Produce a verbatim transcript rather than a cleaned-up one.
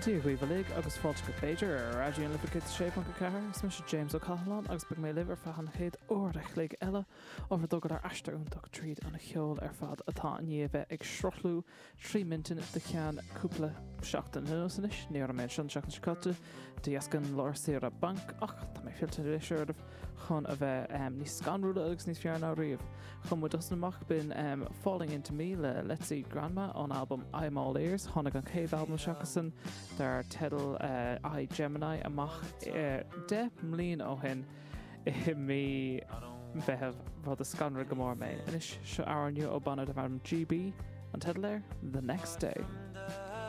Tí bhuiomh agus fáilte go féidir ar radioún lifa sé an go cethir, is mis James O'Callaghan agus beag mé libh ar fachan chéad óireach le eile over dogad ar aisteúntaach tríd an cheol ar fad atá níomh ag srothlú trí mintin de chean cúpla seachtain nuasanis, ní ar méid sin seachtain scate, díascan lár séar a banc ach tá mé filta réisiir chun a bheith um, níos scanrúla agus níos fear ná riomh. Chun mu dosnamach bin um, Falling Into Me le Let's See Grandma an album I'm All Ears, tháinig an céad album seachtain dar tedal uh, I Gemini amach uh, de mlín ó hin i mí bheitheh rud a scanra go mór mé. Inis seo áirniu ó banna de bharm G B an tedal air The Next Day.